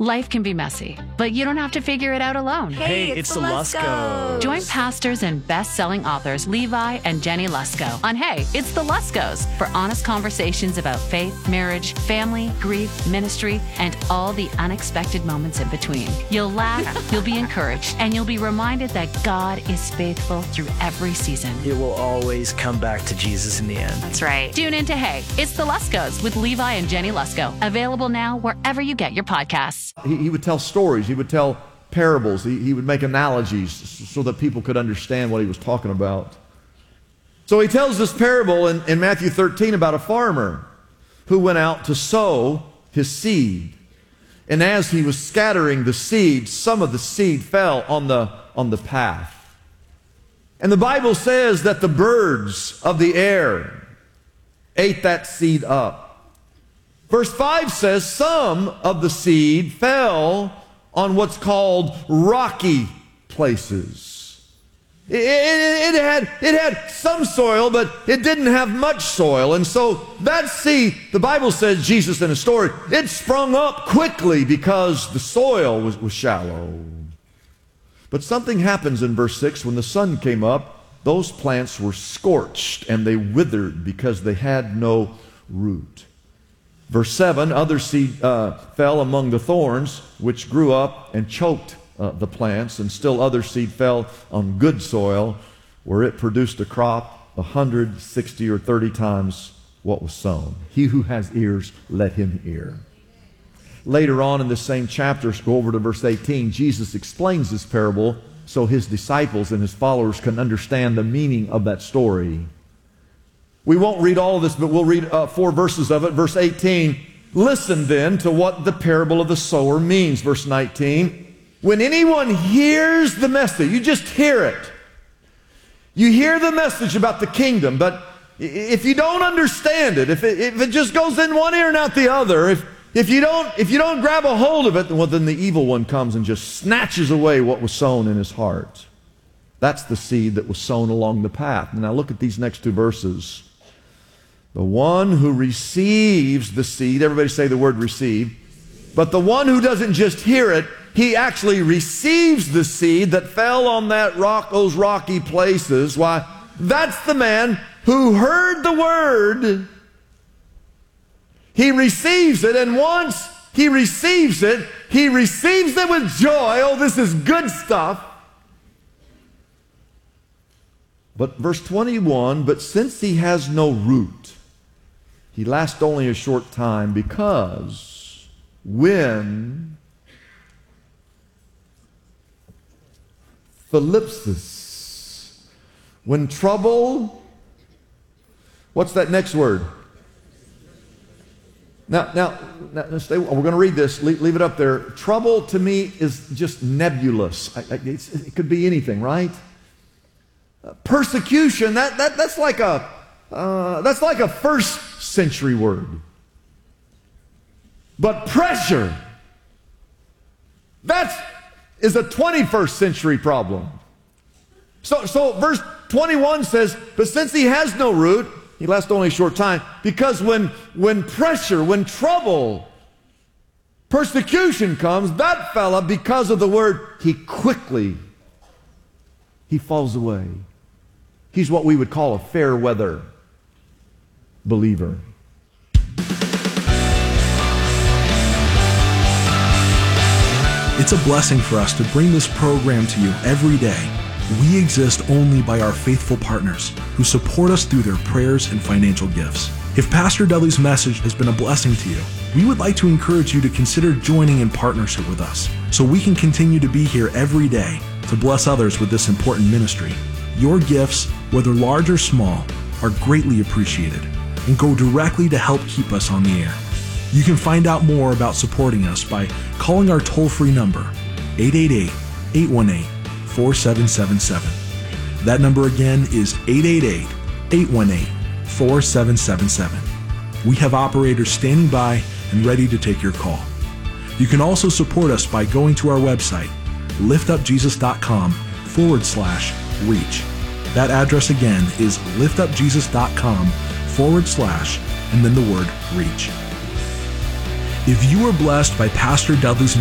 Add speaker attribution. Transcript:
Speaker 1: Life can be messy, but you don't have to figure it out alone.
Speaker 2: Hey, it's the Luskos.
Speaker 1: Join pastors and best-selling authors Levi and Jenny Lusko on Hey, It's the Luskos for honest conversations about faith, marriage, family, grief, ministry, and all the unexpected moments in between. You'll laugh, you'll be encouraged, and you'll be reminded that God is faithful through every season.
Speaker 2: It will always come back to Jesus in the end.
Speaker 1: That's right. Tune in to Hey, It's the Luskos with Levi and Jenny Lusko. Available now wherever you get your podcasts.
Speaker 3: He would tell stories. He would tell parables. He would make analogies so that people could understand what he was talking about. So he tells this parable in Matthew 13 about a farmer who went out to sow his seed. And as he was scattering the seed, some of the seed fell on the path. And the Bible says that the birds of the air ate that seed up. Verse 5 says some of the seed fell on what's called rocky places. It had some soil, but it didn't have much soil. And so that seed, the Bible says, Jesus in a story, it sprung up quickly because the soil was shallow. But something happens in verse 6. When the sun came up, those plants were scorched and they withered because they had no root. Verse 7, other seed fell among the thorns, which grew up and choked the plants, and still other seed fell on good soil, where it produced a crop 100, 60, or 30 times what was sown. He who has ears, let him hear. Later on in the same chapter, go over to verse 18, Jesus explains this parable so his disciples and his followers can understand the meaning of that story. We won't read all of this, but we'll read 4 verses of it. Verse 18, listen then to what the parable of the sower means. Verse 19, when anyone hears the message, you just hear it. You hear the message about the kingdom, but if you don't understand it, if it just goes in one ear and out the other, if you don't grab a hold of it, well, then the evil one comes and just snatches away what was sown in his heart. That's the seed that was sown along the path. Now look at these next 2 verses. The one who receives the seed, everybody say the word receive, but the one who doesn't just hear it, he actually receives the seed that fell on that rock, those rocky places. Why, that's the man who heard the word. He receives it, and once he receives it with joy. Oh, this is good stuff. But verse 21, but since he has no root, he lasts only a short time, because when thlipsis, when trouble, what's that next word? Now stay, we're going to read this. Leave it up there. Trouble to me is just nebulous. It could be anything, right? Persecution, that's like a first century word. But pressure, that is a 21st century problem. So verse 21 says, but since he has no root, he lasts only a short time, because when pressure, when trouble, persecution comes, that fella, because of the word, he falls away. He's what we would call a fair weather believer.
Speaker 4: It's a blessing for us to bring this program to you every day. We exist only by our faithful partners who support us through their prayers and financial gifts. If Pastor Dudley's message has been a blessing to you, we would like to encourage you to consider joining in partnership with us so we can continue to be here every day to bless others with this important ministry. Your gifts, whether large or small, are greatly appreciated and go directly to help keep us on the air. You can find out more about supporting us by calling our toll-free number, 888-818-4777. That number again is 888-818-4777. We have operators standing by and ready to take your call. You can also support us by going to our website, liftupjesus.com/reach. That address again is liftupjesus.com/ and then the word reach. If you were blessed by Pastor Dudley's